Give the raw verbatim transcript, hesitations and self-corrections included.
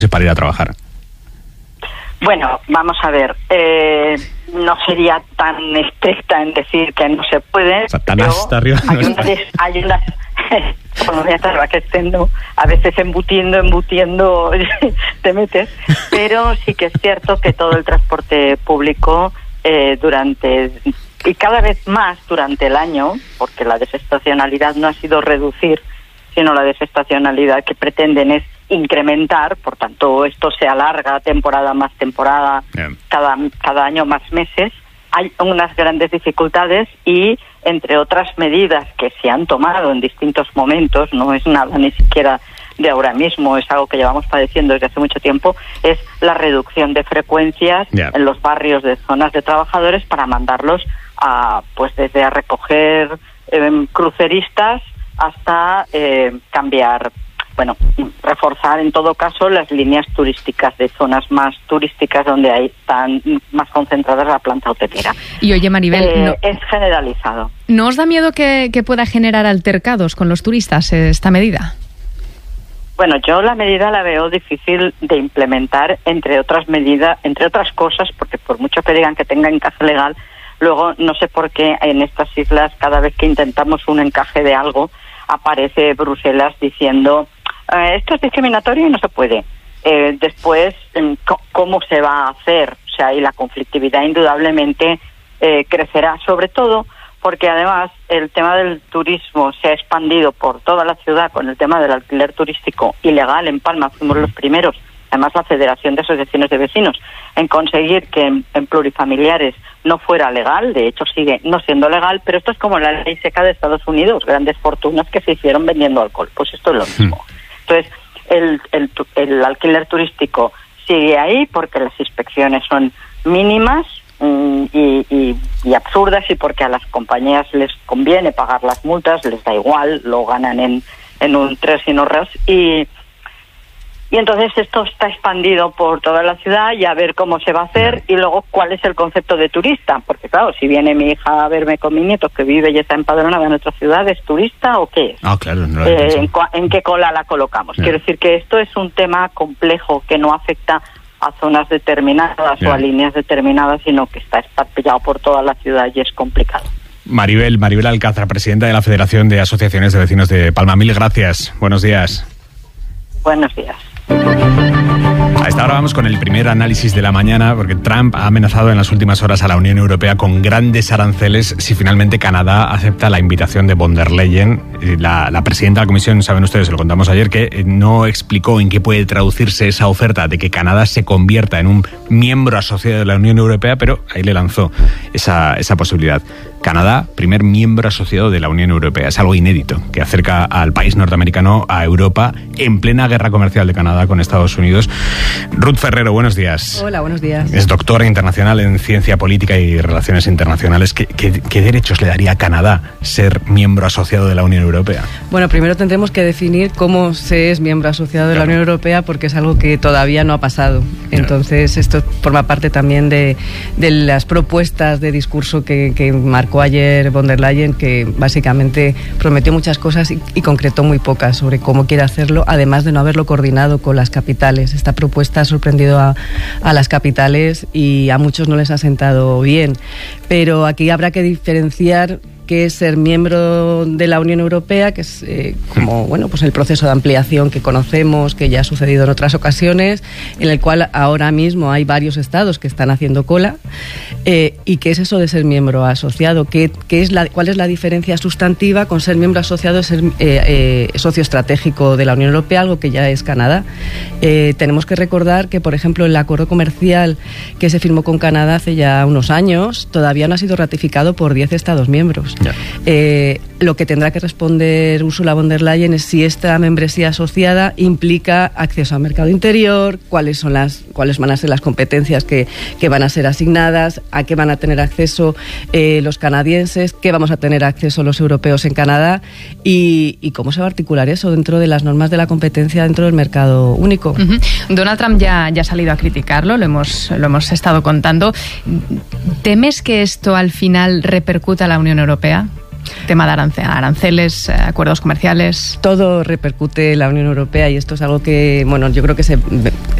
para ir a trabajar? Bueno, vamos a ver, eh, no sería tan estricta en decir que no se puede, Satanás está arriba. Hay unas, hay unas como ya estaba creciendo, a veces embutiendo, embutiendo te metes, pero sí que es cierto que todo el transporte público eh, durante, y cada vez más durante el año, porque la desestacionalidad no ha sido reducir, sino la desestacionalidad que pretenden es incrementar, por tanto esto se alarga temporada más temporada, yeah. cada, cada año más meses. Hay unas grandes dificultades y, entre otras medidas que se han tomado en distintos momentos, no es nada ni siquiera de ahora mismo, es algo que llevamos padeciendo desde hace mucho tiempo, es la reducción de frecuencias yeah. en los barrios de zonas de trabajadores para mandarlos a, pues desde a recoger eh, cruceristas hasta eh, cambiar, bueno, reforzar en todo caso las líneas turísticas de zonas más turísticas donde hay están más concentradas la planta hotelera. Y oye, Maribel, eh, no, es generalizado. ¿No os da miedo que, que pueda generar altercados con los turistas esta medida? Bueno, yo la medida la veo difícil de implementar, entre otras medidas, entre otras cosas, porque por mucho que digan que tenga encaje legal, luego no sé por qué en estas islas cada vez que intentamos un encaje de algo aparece Bruselas diciendo eh, esto es discriminatorio y no se puede. Eh, después, ¿cómo se va a hacer? O sea, y la conflictividad indudablemente eh, crecerá, sobre todo porque además el tema del turismo se ha expandido por toda la ciudad con el tema del alquiler turístico ilegal. En Palma fuimos los primeros, además la Federación de Asociaciones de Vecinos, en conseguir que en, en plurifamiliares no fuera legal. De hecho sigue no siendo legal, pero esto es como la ley seca de Estados Unidos, grandes fortunas que se hicieron vendiendo alcohol. Pues esto es lo mismo. Entonces el, el, el alquiler turístico sigue ahí porque las inspecciones son mínimas mm, y, y, y absurdas, y porque a las compañías les conviene pagar las multas, les da igual, lo ganan en, en un tres y no res, y Y entonces esto está expandido por toda la ciudad y a ver cómo se va a hacer y luego cuál es el concepto de turista. Porque claro, si viene mi hija a verme con mi nieto que vive y está empadronada en otra ciudad, ¿es turista o qué es? Ah, claro. No eh, ¿en, ¿En qué cola la colocamos? Yeah. Quiero decir que esto es un tema complejo que no afecta a zonas determinadas yeah. o a líneas determinadas, sino que está esparpillado por toda la ciudad y es complicado. Maribel, Maribel Alcázar, presidenta de la Federación de Asociaciones de Vecinos de Palma. Mil gracias. Buenos días. Buenos días. A esta hora vamos con el primer análisis de la mañana, porque Trump ha amenazado en las últimas horas a la Unión Europea con grandes aranceles si finalmente Canadá acepta la invitación de von der Leyen. La, la presidenta de la Comisión, saben ustedes, se lo contamos ayer, que no explicó en qué puede traducirse esa oferta de que Canadá se convierta en un miembro asociado de la Unión Europea, pero ahí le lanzó esa, esa posibilidad. Canadá, primer miembro asociado de la Unión Europea. Es algo inédito, que acerca al país norteamericano a Europa en plena guerra comercial de Canadá con Estados Unidos. Ruth Ferrero, buenos días. Hola, buenos días. Es doctora internacional en Ciencia Política y Relaciones Internacionales. ¿Qué, qué, qué derechos le daría a Canadá ser miembro asociado de la Unión Europea? Bueno, primero tendremos que definir cómo se es miembro asociado de claro. la Unión Europea, porque es algo que todavía no ha pasado. Entonces, esto forma parte también de, de las propuestas de discurso que, que marcó ayer von der Leyen, que básicamente prometió muchas cosas y, y concretó muy pocas sobre cómo quiere hacerlo, además de no haberlo coordinado con las capitales. Esta propuesta ha sorprendido a, a las capitales y a muchos no les ha sentado bien, pero aquí habrá que diferenciar qué es ser miembro de la Unión Europea, que es eh, como bueno, pues el proceso de ampliación que conocemos, que ya ha sucedido en otras ocasiones, en el cual ahora mismo hay varios estados que están haciendo cola, eh, y qué es eso de ser miembro asociado, ¿Qué, qué es la, cuál es la diferencia sustantiva con ser miembro asociado y ser eh, eh, socio estratégico de la Unión Europea, algo que ya es Canadá. Eh, tenemos que recordar que, por ejemplo, el acuerdo comercial que se firmó con Canadá hace ya unos años todavía no ha sido ratificado por diez estados miembros. Yeah. Eh, lo que tendrá que responder Ursula von der Leyen es si esta membresía asociada implica acceso al mercado interior, cuáles son las, cuáles van a ser las competencias que, que van a ser asignadas, a qué van a tener acceso eh, los canadienses, qué vamos a tener acceso los europeos en Canadá y, y cómo se va a articular eso dentro de las normas de la competencia dentro del mercado único. Uh-huh. Donald Trump ya, ya ha salido a criticarlo, lo hemos, lo hemos estado contando. ¿Temes que esto al final repercuta a la Unión Europea? tema de arance- aranceles, acuerdos comerciales? Todo repercute en la Unión Europea y esto es algo que, bueno, yo creo que se